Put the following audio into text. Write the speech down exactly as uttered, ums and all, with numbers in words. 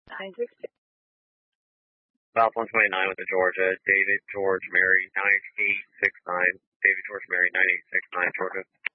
nine six two. South one twenty-nine with the Georgia. David George Mary nine eight six nine. David George Mary nine eight six nine, Georgia.